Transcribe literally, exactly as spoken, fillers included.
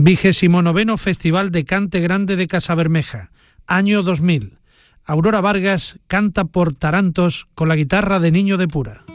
Vigésimo noveno Festival de Cante Grande de Casabermeja, año dos mil. Aurora Vargas canta por tarantos con la guitarra de Niño de Pura.